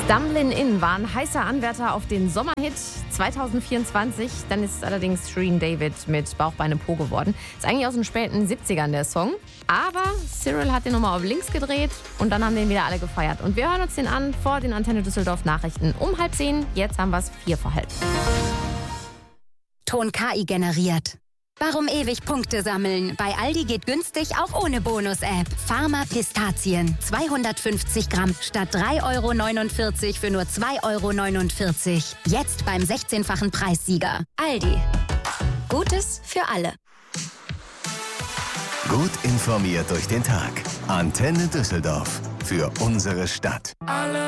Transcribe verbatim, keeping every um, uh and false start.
Dumblin' In war ein heißer Anwärter auf den Sommerhit zwanzig vierundzwanzig. Dann ist allerdings Shirin David mit Bauch, Beine, Po geworden. Ist eigentlich aus den späten siebzigern der Song. Aber Cyril hat den nochmal auf links gedreht und dann haben den wieder alle gefeiert. Und wir hören uns den an vor den Antenne Düsseldorf Nachrichten um halb zehn. Jetzt haben wir es vier vor halb. Ton K I generiert. Warum ewig Punkte sammeln? Bei Aldi geht günstig auch ohne Bonus-App. Pharma Pistazien. zweihundertfünfzig Gramm statt drei Euro neunundvierzig für nur zwei Euro neunundvierzig. Jetzt beim sechzehnfachen Preissieger. Aldi. Gutes für alle. Gut informiert durch den Tag. Antenne Düsseldorf. Für unsere Stadt. Alle